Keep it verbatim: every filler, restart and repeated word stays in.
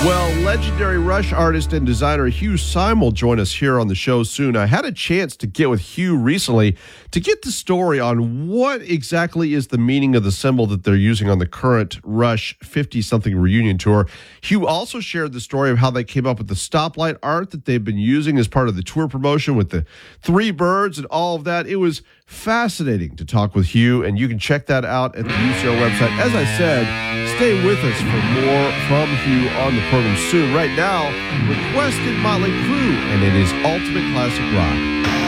Well, legendary Rush artist and designer Hugh Syme will join us here on the show soon. I had a chance to get with Hugh recently to get the story on what exactly is the meaning of the symbol that they're using on the current Rush fifty-something reunion tour. Hugh also shared the story of how they came up with the stoplight art that they've been using as part of the tour promotion with the three birds and all of that. It was fascinating to talk with Hugh, and you can check that out at the U C R website. As I said, stay with us for more from Hugh on the program soon. Right now, requested Motley Crue, and it is Ultimate Classic Rock.